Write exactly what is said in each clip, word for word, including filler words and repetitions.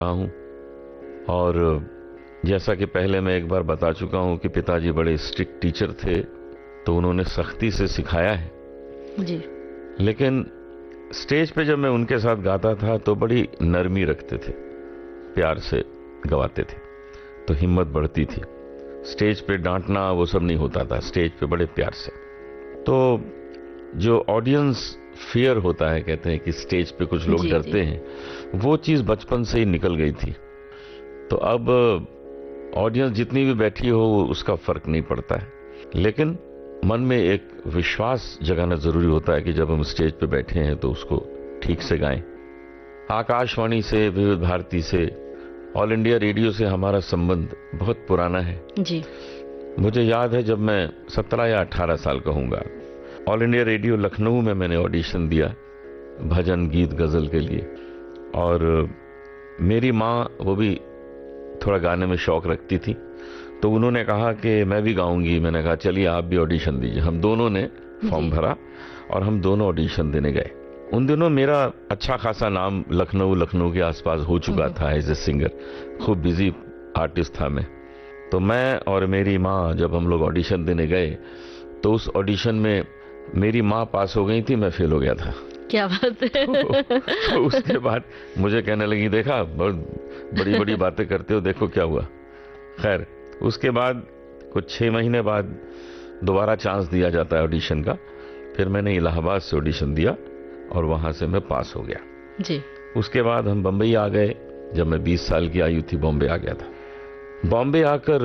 रहा हूँ। और जैसा कि पहले मैं एक बार बता चुका हूँ कि पिताजी बड़े स्ट्रिक्ट टीचर थे, तो उन्होंने सख्ती से सिखाया है जी। लेकिन स्टेज पे जब मैं उनके साथ गाता था तो बड़ी नरमी रखते थे, प्यार से गवाते थे, तो हिम्मत बढ़ती थी। स्टेज पे डांटना वो सब नहीं होता था, स्टेज पे बड़े प्यार से। तो जो ऑडियंस फियर होता है, कहते हैं कि स्टेज पे कुछ लोग जी, डरते जी। हैं, वो चीज बचपन से ही निकल गई थी। तो अब ऑडियंस जितनी भी बैठी हो उसका फर्क नहीं पड़ता है, लेकिन मन में एक विश्वास जगाना जरूरी होता है कि जब हम स्टेज पे बैठे हैं तो उसको ठीक से गाएं। आकाशवाणी से, विविध भारती से, ऑल इंडिया रेडियो से हमारा संबंध बहुत पुराना है। जी। मुझे याद है जब मैं सत्रह या अठारह साल का हूँगा, ऑल इंडिया रेडियो लखनऊ में मैंने ऑडिशन दिया भजन गीत गजल के लिए। और मेरी माँ, वो भी थोड़ा गाने में शौक रखती थी, तो उन्होंने कहा कि मैं भी गाऊंगी। मैंने कहा चलिए आप भी ऑडिशन दीजिए। हम दोनों ने फॉर्म भरा और हम दोनों ऑडिशन देने गए। उन दिनों मेरा अच्छा खासा नाम लखनऊ लखनऊ के आसपास हो चुका था एज ए सिंगर, खूब बिजी आर्टिस्ट था मैं। तो मैं और मेरी माँ जब हम लोग ऑडिशन देने गए तो उस ऑडिशन में मेरी माँ पास हो गई थी, मैं फेल हो गया था। क्या बात है। तो, तो उसके बाद मुझे कहने लगी, देखा बहुत बड़ी बड़ी बातें करते हो, देखो क्या हुआ। खैर, उसके बाद कुछ छह महीने बाद दोबारा चांस दिया जाता है ऑडिशन का। फिर मैंने इलाहाबाद से ऑडिशन दिया और वहां से मैं पास हो गया जी। उसके बाद हम बम्बई आ गए। जब मैं बीस साल की आयु थी बॉम्बे आ गया था। बॉम्बे आकर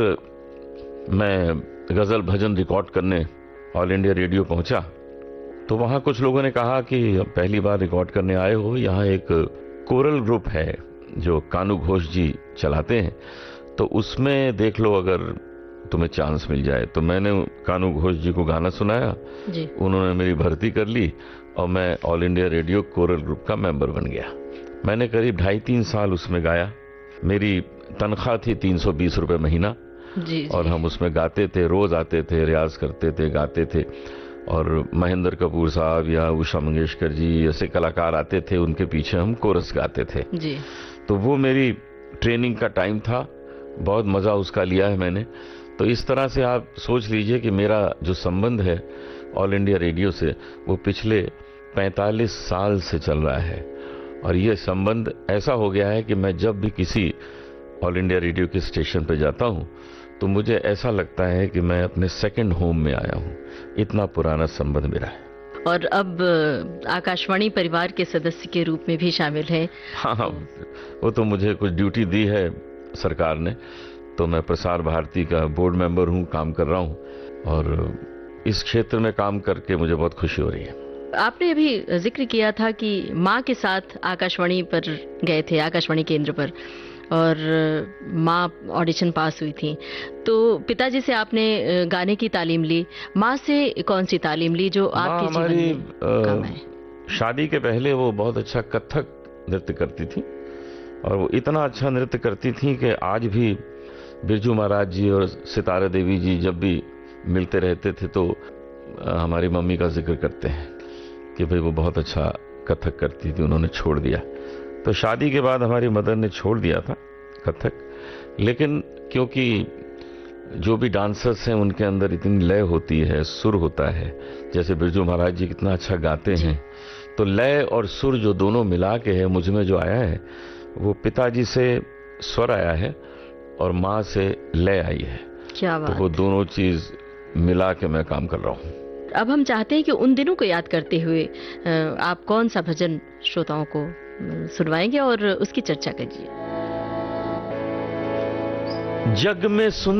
मैं गजल भजन रिकॉर्ड करने ऑल इंडिया रेडियो पहुंचा, तो वहां कुछ लोगों ने कहा कि पहली बार रिकॉर्ड करने आए हो, यहाँ एक कोरल ग्रुप है जो कानू घोष जी चलाते हैं, तो उसमें देख लो अगर तुम्हें चांस मिल जाए। तो मैंने कानू घोष जी को गाना सुनाया जी। उन्होंने मेरी भर्ती कर ली और मैं all India radio coral group का मेंबर बन गया। मैंने करीब ढाई तीन साल उसमें गाया। मेरी तनख्वाह थी तीन सौ बीस रुपए महीना। जी, जी। और हम उसमें गाते थे, रोज आते थे, रियाज करते थे, गाते थे। और महेंद्र कपूर साहब या उषा मंगेशकर जी ऐसे कलाकार आते थे, उनके पीछे हम कोरस गाते थे। जी। तो वो मेरी ट्रेनिंग का टाइम था, बहुत मजा उसका लिया है मैंने। तो इस तरह से आप सोच लीजिए कि मेरा जो संबंध है ऑल इंडिया रेडियो से वो पिछले पैंतालीस साल से चल रहा है। और ये संबंध ऐसा हो गया है कि मैं जब भी किसी ऑल इंडिया रेडियो के स्टेशन पे जाता हूँ तो मुझे ऐसा लगता है कि मैं अपने सेकंड होम में आया हूँ। इतना पुराना संबंध मेरा है। और अब आकाशवाणी परिवार के सदस्य के रूप में भी शामिल हैं। हाँ हाँ, वो तो मुझे कुछ ड्यूटी दी है सरकार ने, तो मैं प्रसार भारती का बोर्ड मेंबर हूँ, काम कर रहा हूँ। और इस क्षेत्र में काम करके मुझे बहुत खुशी हो रही है। आपने अभी जिक्र किया था कि माँ के साथ आकाशवाणी पर गए थे, आकाशवाणी केंद्र पर, और माँ ऑडिशन पास हुई थी। तो पिताजी से आपने गाने की तालीम ली, माँ से कौन सी तालीम ली जो आपके जीवन में काम आए? शादी के पहले वो बहुत अच्छा कथक नृत्य करती थी और वो इतना अच्छा नृत्य करती थी कि आज भी बिरजू महाराज जी और सितारा देवी जी जब भी मिलते रहते थे तो हमारी मम्मी का जिक्र करते हैं कि भाई वो बहुत अच्छा कथक करती थी, उन्होंने छोड़ दिया। तो शादी के बाद हमारी मदर ने छोड़ दिया था कथक, लेकिन क्योंकि जो भी डांसर्स हैं उनके अंदर इतनी लय होती है, सुर होता है, जैसे बिरजू महाराज जी कितना अच्छा गाते हैं, तो लय और सुर जो दोनों मिला के है मुझ में जो आया है वो पिताजी से स्वर आया है और माँ से लय आई है। क्या बात। तो वो दोनों चीज मिला के मैं काम कर रहा हूँ। अब हम चाहते हैं कि उन दिनों को याद करते हुए आप कौन सा भजन श्रोताओं को सुनवाएंगे और उसकी चर्चा कीजिए। जग में सुन